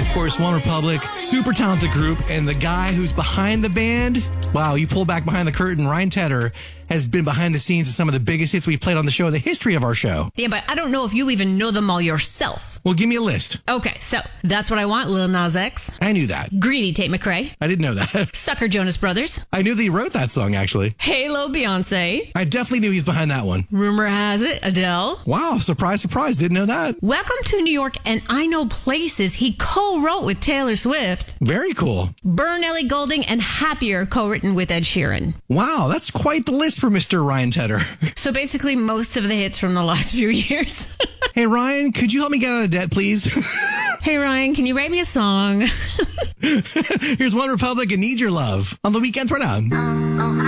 course, One Republic, super talented group, and the guy who's behind the band, wow, you pull back behind the curtain, Ryan Tedder has been behind the scenes of some of the biggest hits we've played on the show in the history of our show. Yeah, but I don't know if you even know them all yourself. Well, give me a list. Okay, so That's What I Want, Lil Nas X. I knew that. Greedy, Tate McRae. I didn't know that. Sucker, Jonas Brothers. I knew that he wrote that song, actually. Halo, Beyonce. I definitely knew he's behind that one. Rumor has it, Adele. Wow, surprise, surprise. Didn't know that. Welcome to New York and I Know Places he co-wrote with Taylor Swift. Very cool. Burn, Ellie Goulding, and Happier co-written with Ed Sheeran. Wow, that's quite the list for Mr. Ryan Tedder. So basically most of the hits from the last few years. Hey, Ryan, could you help me get out of debt, please? Hey, Ryan, can you write me a song? Here's One Republic and Need Your Love on the Weekend Throwdown.